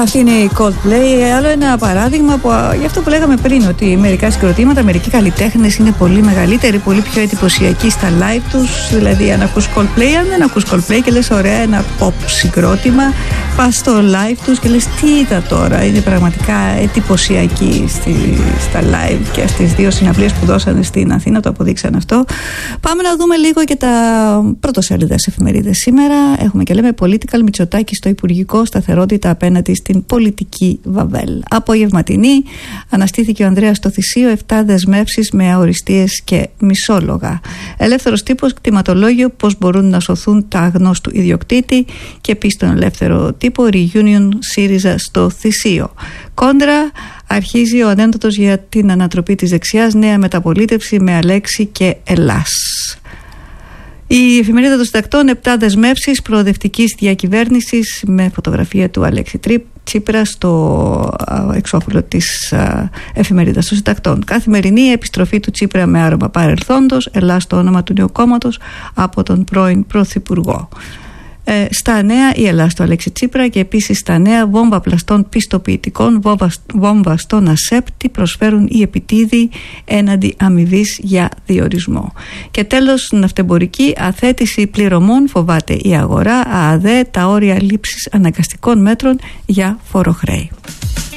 Αυτή είναι η Coldplay. Άλλο ένα παράδειγμα που, γι' αυτό που λέγαμε πριν, ότι μερικά συγκροτήματα, μερικοί καλλιτέχνες είναι πολύ μεγαλύτεροι, πολύ πιο εντυπωσιακοί στα live τους. Δηλαδή, αν ακούς Coldplay, αν δεν ακούς Coldplay και λες ωραία, ένα pop συγκρότημα, πας στο live τους και λες τι είδα τώρα. Είναι πραγματικά εντυπωσιακοί στα live και στις δύο συναυλίες που δώσανε στην Αθήνα, το αποδείξαν αυτό. Πάμε να δούμε λίγο και τα πρωτοσέλιδες εφημερίδες σήμερα. Έχουμε και λέμε Political Μητσοτάκη στο Υπουργικό, σταθερότητα απέναντι στην πολιτική βαβέλ. Απογευματινή, αναστήθηκε ο Ανδρέας στο Θησίο, 7 δεσμεύσεις με αοριστείες και μισόλογα. Ελεύθερος τύπος, κτηματολόγιο, πώς μπορούν να σωθούν τα αγνώστου ιδιοκτήτη, και επίσης τον ελεύθερο τύπο, Reunion ΣΥΡΙΖΑ στο Θησίο. Κόντρα, αρχίζει ο ανέντοτος για την ανατροπή της δεξιάς, νέα μεταπολίτευση με Αλέξη και Ελλάς. Η εφημερίδα των συντακτών, 7 δεσμεύσεις προοδευτικής διακυβέρνησης, με φωτογραφία του Αλέξη Τσίπρα στο εξώφυλλο της εφημερίδας των συντακτών. Καθημερινή, επιστροφή του Τσίπρα με άρωμα παρελθόντος, Ελλάς το όνομα του νέου κόμματος από τον πρώην Πρωθυπουργό. Στα νέα, η Ελλάς του Αλέξη Τσίπρα, και επίσης στα νέα, βόμβα πλαστών πιστοποιητικών, βόμβα στον ΑΣΕΠ, τι προσφέρουν οι επιτίδοι έναντι αμοιβής για διορισμό. Και τέλος, ναυτεμπορική, αθέτηση πληρωμών, φοβάται η αγορά, ΑΑΔΕ, τα όρια λήψης αναγκαστικών μέτρων για φοροχρέη.